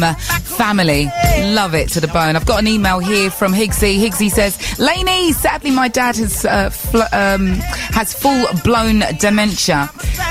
Family, love it to the bone. I've got an email here from Higgsy. Higgsy says, Lainey, sadly my dad has full-blown dementia.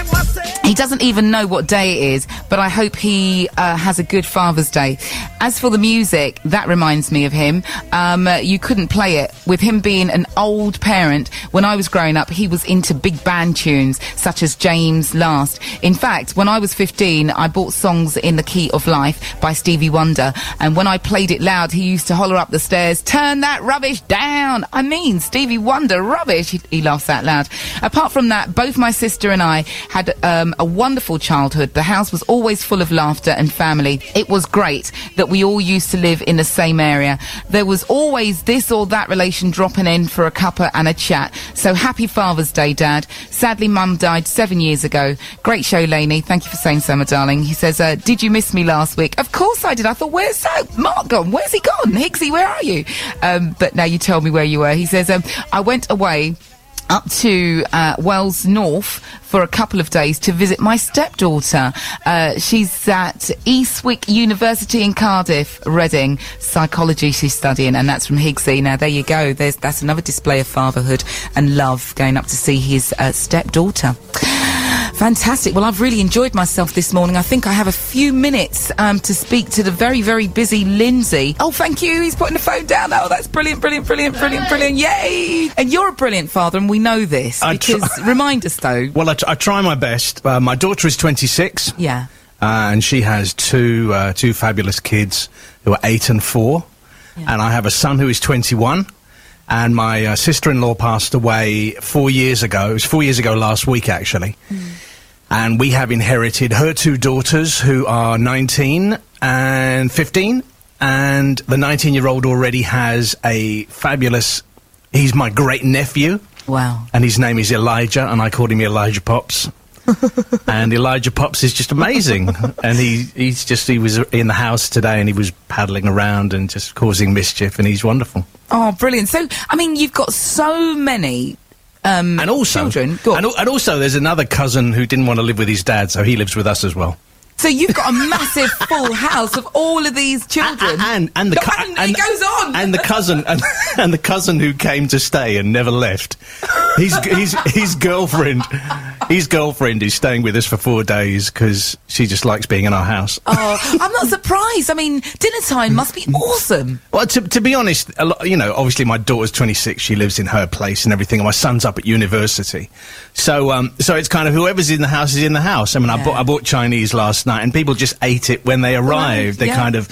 He doesn't even know what day it is, but I hope he has a good Father's Day. As for the music, that reminds me of him. You couldn't play it. With him being an old parent, when I was growing up, he was into big band tunes, such as James Last. In fact, when I was 15, I bought Songs in the Key of Life by Stevie Wonder, and when I played it loud, he used to holler up the stairs, "Turn that rubbish down!" I mean, Stevie Wonder, rubbish! He laughs out loud. Apart from that, both my sister and I had a wonderful childhood. The house was always full of laughter and family. It was great that we all used to live in the same area. There was always this or that relation dropping in for a cuppa and a chat. So happy Father's Day, Dad. Sadly, Mum died 7 years ago. Great show, Lainey. Thank you for saying so, my darling. He says, did you miss me last week? Of course I did. I thought, where's Mark gone? Where's he gone? Higgsy, where are you? But now you tell me where you were. He says, I went away up to Wells North for a couple of days to visit my stepdaughter. She's at Eastwick University in Cardiff, Reading. Psychology she's studying, and that's from Higgsy. Now, there you go. That's another display of fatherhood and love, going up to see his stepdaughter. Fantastic. Well, I've really enjoyed myself this morning. I think I have a few minutes to speak to the very, very busy Lindsay. Oh, thank you. He's putting the phone down. Oh, that's brilliant, brilliant, brilliant, brilliant, brilliant. Yay! And you're a brilliant father, and we know this. Remind us, though. Well, I try my best. My daughter is 26. Yeah. And she has two fabulous kids who are 8 and 4. Yeah. And I have a son who is 21. And my sister-in-law passed away 4 years ago. It was 4 years ago last week, actually. And we have inherited her 2 daughters, who are 19 and 15. And the 19-year-old already has a fabulous... He's my great-nephew. Wow. And his name is Elijah, and I called him Elijah Pops. And Elijah Pops is just amazing. And he was in the house today, and he was paddling around and just causing mischief, and he's wonderful. Oh, brilliant. So, I mean, you've got so many... and also, children. And also, there's another cousin who didn't want to live with his dad, so he lives with us as well. So you've got a massive full house of all of these children, and it goes on. And the cousin who came to stay and never left. His girlfriend is staying with us for 4 days because she just likes being in our house. Oh, I'm not surprised. I mean, dinner time must be awesome. Well, to be honest, obviously my daughter's 26. She lives in her place and everything. And my son's up at university, so it's kind of whoever's in the house is in the house. I mean, I bought Chinese last night, and people just ate it when they arrived. They kind of